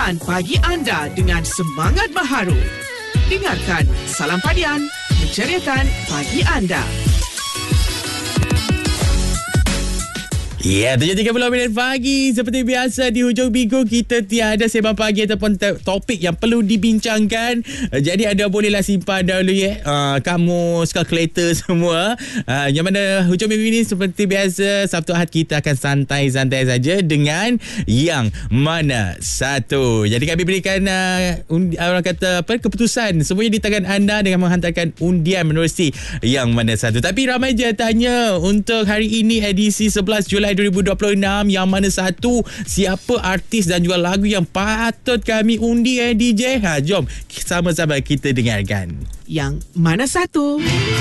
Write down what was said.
Layan pagi anda dengan semangat baharu. Dengarkan Salam Padian, menceriakan pagi anda. Ya, 7.30 minit pagi. Seperti biasa di hujung minggu kita tiada sembang pagi ataupun topik yang perlu dibincangkan. Jadi anda bolehlah simpan dahulu kamus, kalkulator semua. Yang mana hujung minggu ini seperti biasa Sabtu Ahad kita akan santai-santai saja dengan yang mana satu. Jadi kami berikan orang kata keputusan semuanya di tangan anda dengan menghantarkan undian menerusi yang mana satu. Tapi ramai je tanya untuk hari ini edisi 11 Julai 2026 yang mana satu, siapa artis dan juga lagu yang patut kami undi DJ. Jom sama-sama kita dengarkan. Yang mana satu?